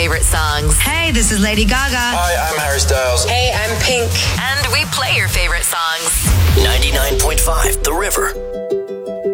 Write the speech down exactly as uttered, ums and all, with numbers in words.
favorite songs. Hey, this is Lady Gaga. Hi, I'm Harry Styles. Hey, I'm Pink. And we play your favorite songs. ninety-nine point five The River.